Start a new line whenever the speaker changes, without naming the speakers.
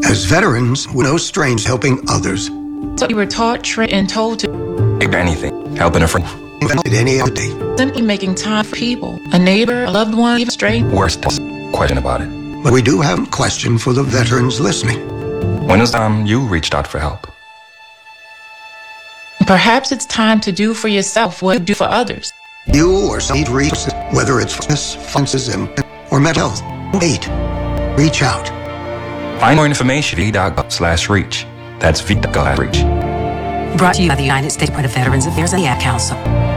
As veterans, we're no strangers helping others.
So you were taught, trained, and told to
anything, helping a friend.
Any other day.
Simply making time for people, a neighbor, a loved one, even stranger.
Worst question about it.
But we do have a question for the veterans listening.
When was the time you reached out for help?
Perhaps it's time to do for yourself what you do for others.
You or some need resources, whether it's fitness, finances, or mental health. 8. Reach out.
Find more information at v.gov/reach. That's v.gov/reach.
Brought to you by the United States Department of Veterans Affairs and the Ad Council.